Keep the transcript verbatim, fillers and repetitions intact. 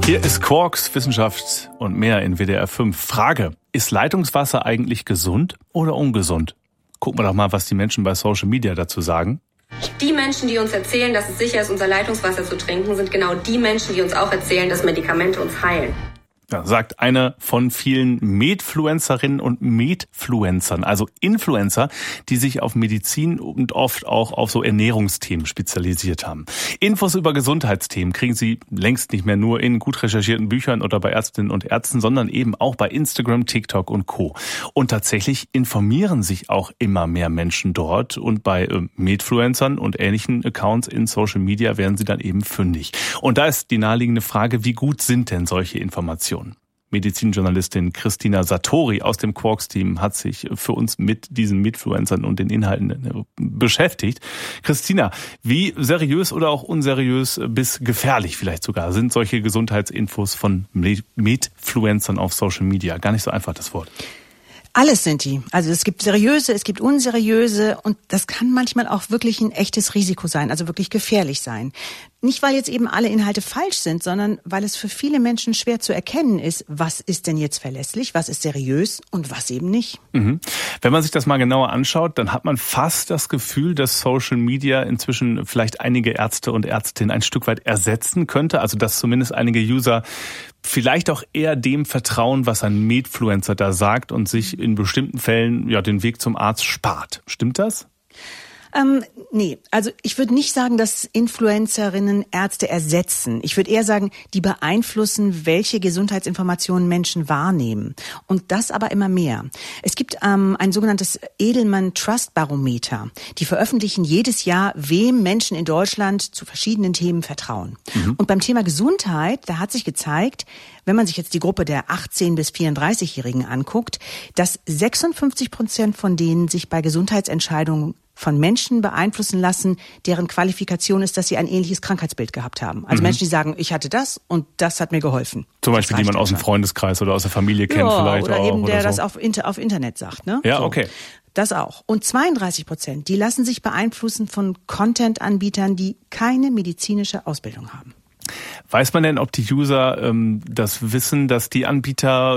Hier ist Quarks, Wissenschaft und mehr in W D R fünf. Frage, ist Leitungswasser eigentlich gesund oder ungesund? Gucken wir doch mal, was die Menschen bei Social Media dazu sagen. Die Menschen, die uns erzählen, dass es sicher ist, unser Leitungswasser zu trinken, sind genau die Menschen, die uns auch erzählen, dass Medikamente uns heilen. Ja, sagt eine von vielen Medfluencerinnen und Medfluencern, also Influencer, die sich auf Medizin und oft auch auf so Ernährungsthemen spezialisiert haben. Infos über Gesundheitsthemen kriegen Sie längst nicht mehr nur in gut recherchierten Büchern oder bei Ärztinnen und Ärzten, sondern eben auch bei Instagram, TikTok und Co. Und tatsächlich informieren sich auch immer mehr Menschen dort und bei äh, Medfluencern und ähnlichen Accounts in Social Media werden sie dann eben fündig. Und da ist die naheliegende Frage, wie gut sind denn solche Informationen? Medizinjournalistin Christina Satori aus dem Quarks-Team hat sich für uns mit diesen Medfluencern und den Inhalten beschäftigt. Christina, wie seriös oder auch unseriös bis gefährlich vielleicht sogar sind solche Gesundheitsinfos von Medfluencern auf Social Media? Gar nicht so einfach das Wort. Alles sind die. Also es gibt seriöse, es gibt unseriöse und das kann manchmal auch wirklich ein echtes Risiko sein, also wirklich gefährlich sein. Nicht, weil jetzt eben alle Inhalte falsch sind, sondern weil es für viele Menschen schwer zu erkennen ist, was ist denn jetzt verlässlich, was ist seriös und was eben nicht. Mhm. Wenn man sich das mal genauer anschaut, dann hat man fast das Gefühl, dass Social Media inzwischen vielleicht einige Ärzte und Ärztinnen ein Stück weit ersetzen könnte. Also dass zumindest einige User vielleicht auch eher dem vertrauen, was ein Medfluencer da sagt und sich in bestimmten Fällen ja den Weg zum Arzt spart. Stimmt das? Ähm, nee, also ich würde nicht sagen, dass Influencerinnen Ärzte ersetzen. Ich würde eher sagen, die beeinflussen, welche Gesundheitsinformationen Menschen wahrnehmen. Und das aber immer mehr. Es gibt ähm, ein sogenanntes Edelman Trust Barometer. Die veröffentlichen jedes Jahr, wem Menschen in Deutschland zu verschiedenen Themen vertrauen. Mhm. Und beim Thema Gesundheit, da hat sich gezeigt, wenn man sich jetzt die Gruppe der achtzehn- bis vierunddreißigjährigen anguckt, dass sechsundfünfzig Prozent von denen sich bei Gesundheitsentscheidungen von Menschen beeinflussen lassen, deren Qualifikation ist, dass sie ein ähnliches Krankheitsbild gehabt haben. Also mhm. Menschen, die sagen, ich hatte das und das hat mir geholfen. Zum Beispiel, die man aus dem Freundeskreis oder aus der Familie kennt, ja, vielleicht oder auch. Eben, der oder so. das auf, Inter- auf Internet sagt. Ne? Ja, so. okay. Das auch. Und zweiunddreißig Prozent, die lassen sich beeinflussen von Content-Anbietern, die keine medizinische Ausbildung haben. Weiß man denn, ob die User ähm, das wissen, dass die Anbieter